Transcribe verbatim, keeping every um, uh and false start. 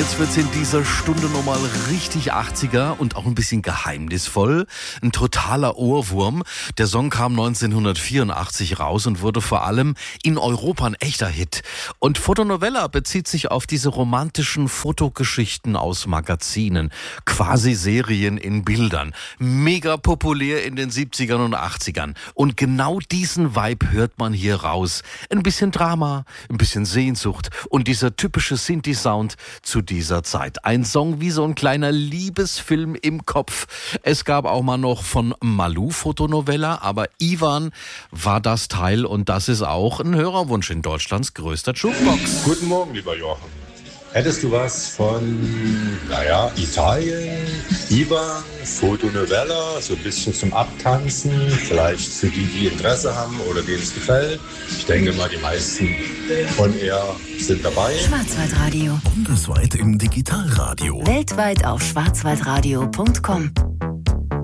jetzt wird's in dieser Stunde nochmal richtig achtziger und auch ein bisschen geheimnisvoll. Ein totaler Ohrwurm. Der Song kam neunzehnhundertvierundachtzig raus und wurde vor allem in Europa ein echter Hit. Und Fotonovella bezieht sich auf diese romantischen Fotogeschichten aus Magazinen. Quasi Serien in Bildern. Mega populär in den siebzigern und achtzigern. Und genau diesen Vibe hört man hier raus. Ein bisschen Drama, ein bisschen Sehnsucht und dieser typische Sinti-Sound zu dieser Zeit. Ein Song wie so ein kleiner Liebesfilm im Kopf. Es gab auch mal noch von Malou Fotonovella, aber Ivan war das Teil und das ist auch ein Hörerwunsch in Deutschlands größter Jukebox. Guten Morgen, lieber Jochen. Hättest du was von, naja, Italien, Ivan, Fotonovella, so ein bisschen zum Abtanzen, vielleicht für die, die Interesse haben oder denen es gefällt. Ich denke mal, die meisten von er sind dabei. Schwarzwaldradio. Bundesweit im Digitalradio. Weltweit auf schwarzwaldradio punkt com.